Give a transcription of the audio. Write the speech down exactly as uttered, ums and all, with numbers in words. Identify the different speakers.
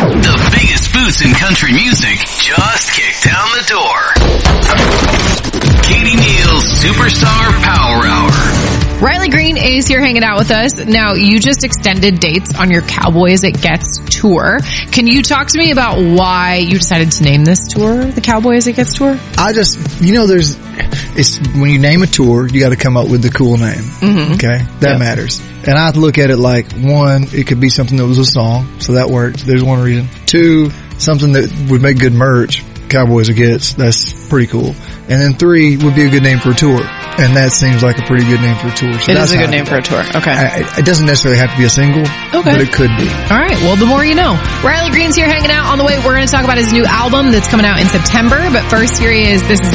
Speaker 1: The biggest boost in country music just kicked down the door. Katie Neal's Superstar Power Hour.
Speaker 2: Riley Green is here hanging out with us. Now, you just extended dates on your Cowboy As It Gets tour. Can you talk to me about why you decided to name this tour the Cowboy As It Gets tour?
Speaker 3: I just, you know, there's, it's, when you name a tour, you got to come up with the cool name.
Speaker 2: Mm-hmm.
Speaker 3: Okay? That
Speaker 2: yep.
Speaker 3: matters. And I look at it like, one, it could be something that was a song, so that works. There's one reason. Two, something that would make good merch. Cowboy As It Gets. That's pretty cool. And then three would be a good name for a tour. And that seems like a pretty good name for a tour. So
Speaker 2: it
Speaker 3: that's
Speaker 2: is a good name for a tour. Okay.
Speaker 3: I, it doesn't necessarily have to be a single,
Speaker 2: okay.
Speaker 3: but it could be.
Speaker 2: All right. Well, the more you know. Riley Green's here hanging out. On the way, we're going to talk about his new album that's coming out in September. But first, here he is. This is